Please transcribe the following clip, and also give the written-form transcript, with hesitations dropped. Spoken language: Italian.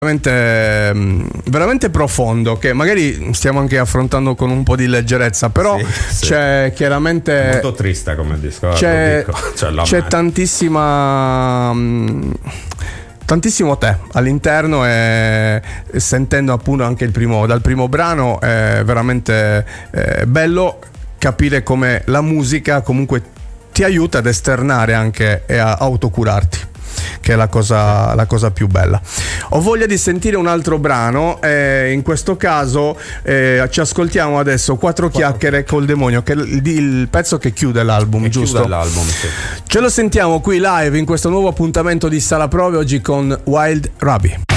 veramente profondo, che magari stiamo anche affrontando con un po' di leggerezza, però sì. c'è chiaramente molto triste come discorso, c'è c'è tantissimo te all'interno, e sentendo appunto anche dal primo brano è veramente bello capire come la musica comunque ti aiuta ad esternare anche e a autocurarti, che è la cosa più bella. Ho voglia di sentire un altro brano, in questo caso ci ascoltiamo adesso Quattro chiacchiere col demonio, che è il pezzo che chiude l'album, giusto? Chiude l'album, sì. Ce lo sentiamo qui live in questo nuovo appuntamento di Sala Prove, oggi con Wild Rabbit.